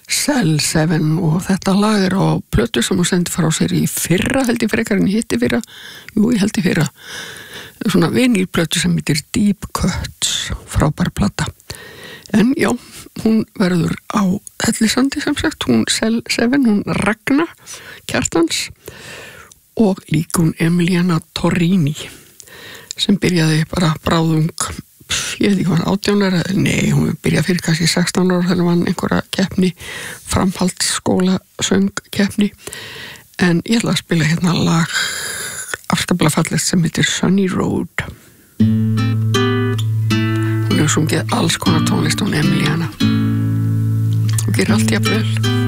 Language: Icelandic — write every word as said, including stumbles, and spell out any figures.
Cell seven og þetta lag er á plötu sem hún sendi frá sér í fyrra, held ég frekar en hitti fyrra, jú ég held ég fyrra, svona vinylplötu sem heitir Deep Cuts, frábær plata. En já, hún verður á Hellisandi sem sagt, hún Cell seven, hún Ragna Kjartans og líka hún Emiliana Torrini sem byrjaði bara bráðung, ég veit ekki hvað, átján ára, nei, hún byrjaði fyrir kannski sextán ára þegar vann einhverja keppni, framhaldsskóla söngkeppni, en ég ætla að spila hérna lag afskaplega fallegt sem heitir Sunny Road. Hún hefur sungið alls konar tónlist, hún Emiliana. Hún gerir allt jafnvel.